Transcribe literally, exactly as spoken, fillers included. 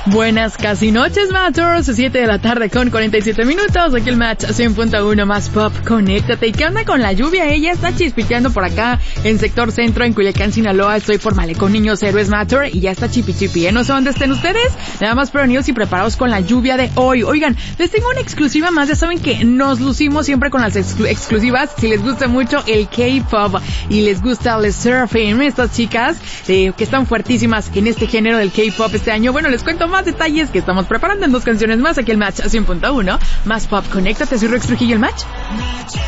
Buenas casi noches, Matchers, siete de la tarde con cuarenta y siete minutos, aquí el Match cien punto uno más pop, conéctate. ¿Y qué onda con la lluvia? Ella está chispiteando por acá en sector centro, en Culiacán, Sinaloa. Estoy por Malecón Niños Héroes Matter y ya está chipi chipi, ¿eh? No sé dónde estén ustedes, nada más prevenidos y preparados con la lluvia de hoy. Oigan, les tengo una exclusiva más, ya saben que nos lucimos siempre con las exclu- exclusivas. Si les gusta mucho el K-pop y les gusta el surfing, estas chicas eh, que están fuertísimas en este género del K-pop este año, bueno, les cuento más detalles que estamos preparando en dos canciones más aquí el Match cien punto uno más pop. Conéctate, soy Rex Trujillo, el Match.